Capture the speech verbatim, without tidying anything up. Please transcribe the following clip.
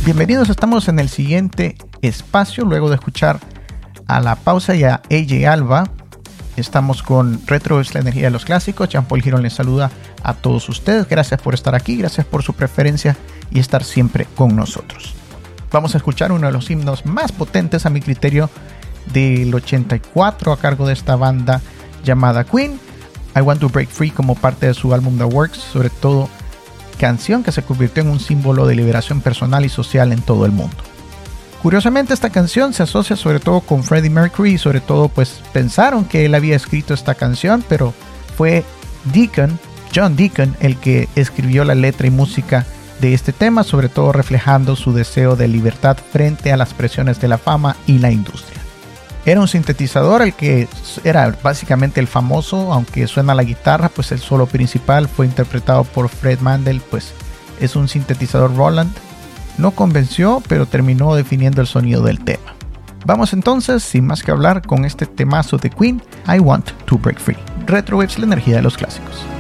Bienvenidos, estamos en el siguiente espacio. Luego de escuchar a La Pausa y a A J Alba, estamos con Retro es la energía de los clásicos. Jean-Paul Girón les saluda a todos ustedes. Gracias por estar aquí, gracias por su preferencia y estar siempre con nosotros. Vamos a escuchar uno de los himnos más potentes a mi criterio del ochenta y cuatro a cargo de esta banda llamada Queen, I Want to Break Free, como parte de su álbum The Works, sobre todo canción que se convirtió en un símbolo de liberación personal y social en todo el mundo. Curiosamente, esta canción se asocia sobre todo con Freddie Mercury y sobre todo pues pensaron que él había escrito esta canción, pero fue Deacon, John Deacon, el que escribió la letra y música de este tema, sobre todo reflejando su deseo de libertad frente a las presiones de la fama y la industria. Era un sintetizador el que era básicamente el famoso, aunque suena la guitarra, pues el solo principal fue interpretado por Fred Mandel, pues es un sintetizador Roland. No convenció, pero terminó definiendo el sonido del tema. Vamos entonces, sin más que hablar, con este temazo de Queen, I Want to Break Free. Retrowaves, la energía de los clásicos.